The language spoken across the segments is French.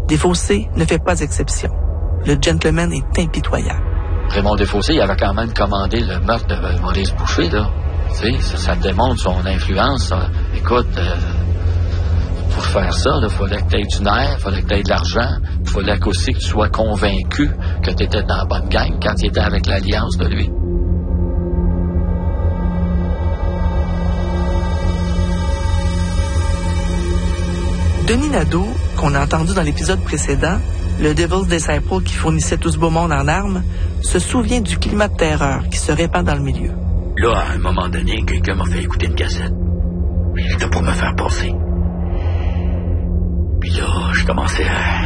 Desfossés ne fait pas exception. Le gentleman est impitoyable. Raymond Desfossés, il avait quand même commandé le meurtre de Maurice Boucher, là. Tu sais, ça démontre son influence. Écoute, pour faire ça, il fallait que tu aies du nerf, il fallait que tu aies de l'argent, il fallait aussi que tu sois convaincu que tu étais dans la bonne gang quand tu étais avec l'alliance de lui. Denis Nadeau, qu'on a entendu dans l'épisode précédent, le Devil's Disciple qui fournissait tout ce beau monde en armes, se souvient du climat de terreur qui se répand dans le milieu. Là, à un moment donné, quelqu'un m'a fait écouter une cassette. C'était pour me faire passer. Puis là, je commençais à...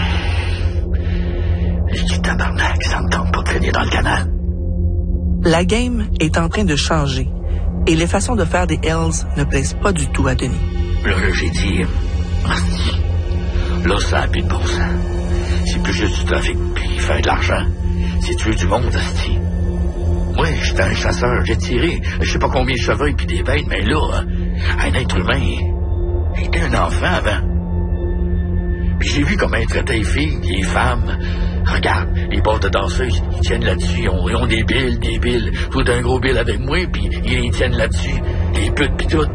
Je dis, tabarnak, ça me tente pas de traîner dans le canal. La game est en train de changer et les façons de faire des Hells ne plaisent pas du tout à Denis. Là, j'ai dit, hostie, là, ça a plus de bon sens. C'est plus juste du trafic puis faire de l'argent. C'est tuer du monde, hostie. Moi, j'étais un chasseur, j'ai tiré je sais pas combien de chevreuils puis des bêtes, mais là, un être humain, j'étais un enfant avant. Puis j'ai vu comment ils traitaient les filles, les femmes. Regarde, les bars de danseuses, ils tiennent là-dessus, ils ont des billes. Faut d'un gros bill avec moi, puis ils les tiennent là-dessus. Les putes pis tout.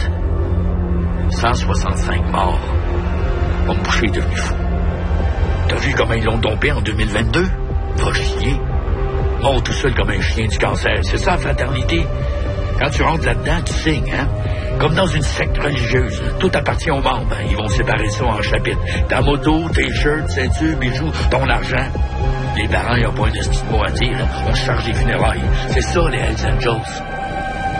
165 morts. Mon boucher est devenu fou. T'as vu comment ils l'ont dompé en 2022? Va chier. Mort tout seul comme un chien du cancer. C'est ça, la fraternité. Quand tu rentres là-dedans, tu signes, hein? Comme dans une secte religieuse. Tout appartient aux membres. Hein? Ils vont séparer ça en chapitres. Ta moto, tes shirts, ceintures, bijoux, ton argent. Les parents, ils n'ont pas un esti de mot à dire. Hein? On se charge des funérailles. C'est ça, les Hells Angels.